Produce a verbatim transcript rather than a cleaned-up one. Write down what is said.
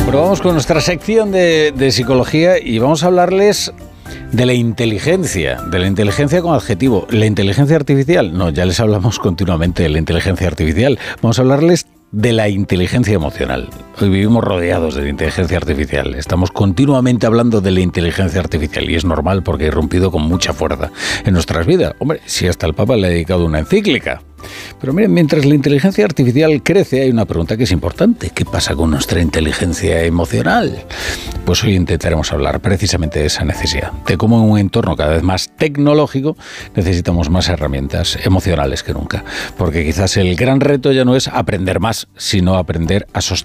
Bueno, vamos con nuestra sección de, de psicología y vamos a hablarles de la inteligencia, de la inteligencia con adjetivo. ¿La inteligencia artificial? No, ya les hablamos continuamente de la inteligencia artificial. Vamos a hablarles de la inteligencia emocional. Hoy vivimos rodeados de la inteligencia artificial. Estamos continuamente hablando de la inteligencia artificial y es normal porque ha irrumpido con mucha fuerza en nuestras vidas. Hombre, si hasta el Papa le ha dedicado una encíclica. Pero miren, mientras la inteligencia artificial crece, hay una pregunta que es importante. ¿Qué pasa con nuestra inteligencia emocional? Pues hoy intentaremos hablar precisamente de esa necesidad, de cómo en un entorno cada vez más tecnológico necesitamos más herramientas emocionales que nunca. Porque quizás el gran reto ya no es aprender más, sino aprender a sostener